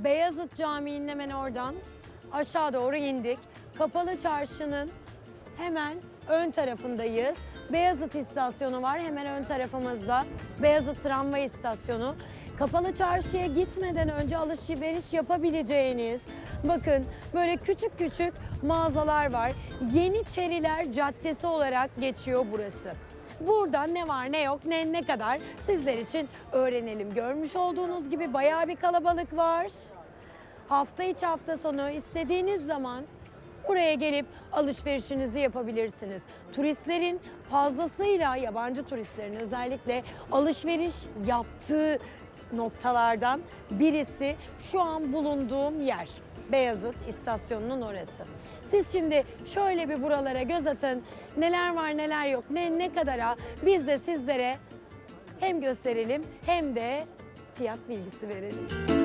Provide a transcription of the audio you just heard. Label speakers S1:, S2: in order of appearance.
S1: Beyazıt Camii'nin hemen oradan aşağı doğru indik. Kapalı Çarşı'nın hemen ön tarafındayız. Beyazıt istasyonu var hemen ön tarafımızda. Beyazıt tramvay istasyonu. Kapalı Çarşı'ya gitmeden önce alışveriş yapabileceğiniz, bakın böyle küçük küçük mağazalar var. Yeniçeriler Caddesi olarak geçiyor burası. Burada ne var ne yok ne kadar sizler için öğrenelim. Görmüş olduğunuz gibi bayağı bir kalabalık var. Hafta içi hafta sonu istediğiniz zaman buraya gelip alışverişinizi yapabilirsiniz. Turistlerin fazlasıyla, yabancı turistlerin özellikle alışveriş yaptığı noktalardan birisi şu an bulunduğum yer. Beyazıt istasyonunun orası. Siz şimdi şöyle bir buralara göz atın. Neler var neler yok ne kadara biz de sizlere hem gösterelim hem de fiyat bilgisi verelim.